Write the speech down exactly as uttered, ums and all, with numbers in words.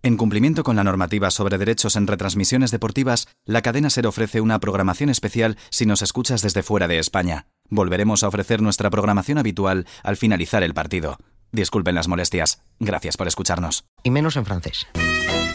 En cumplimiento con la normativa sobre derechos en retransmisiones deportivas, la cadena SER ofrece una programación especial si nos escuchas desde fuera de España. Volveremos a ofrecer nuestra programación habitual al finalizar el partido. Disculpen las molestias. Gracias por escucharnos. Y menos en francés.